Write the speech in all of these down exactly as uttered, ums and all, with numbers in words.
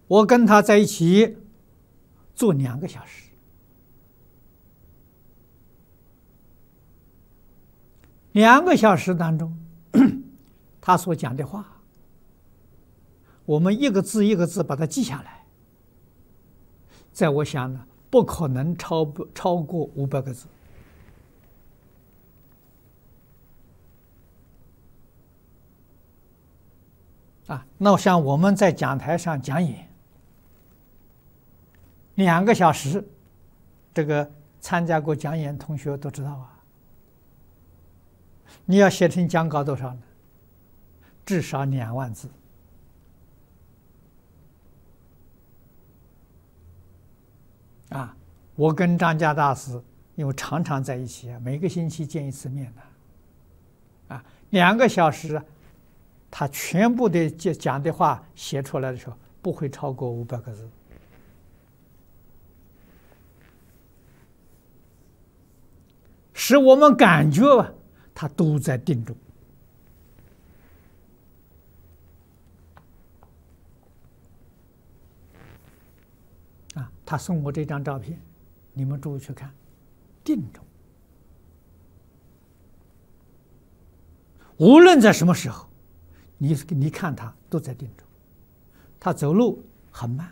我跟他在一起坐两个小时，两个小时当中，他所讲的话，我们一个字一个字把它记下来，在我想呢，不可能超不超过五百个字。啊，那像我们在讲台上讲演，两个小时，这个参加过讲演同学都知道啊。你要写成讲稿多少呢？至少两万字。啊，我跟张家大师因为常常在一起啊，每个星期见一次面的，啊，两个小时，他全部的讲的话写出来的时候，不会超过五百个字。使我们感觉他都在定中。啊，他送我这张照片，你们注意去看，定中。无论在什么时候，你你看他都在定中。他走路很慢，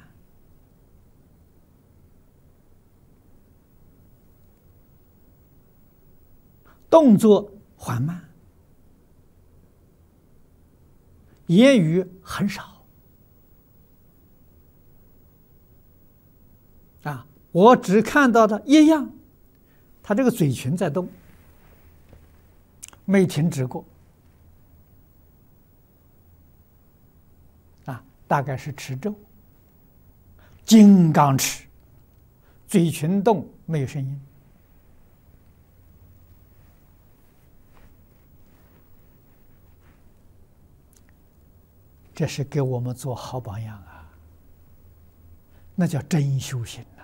动作缓慢，言语很少。啊，我只看到的一样，他这个嘴唇在动，没停止过。啊，大概是持咒，金刚持，嘴唇动没有声音。这是给我们做好榜样啊！那叫真修行。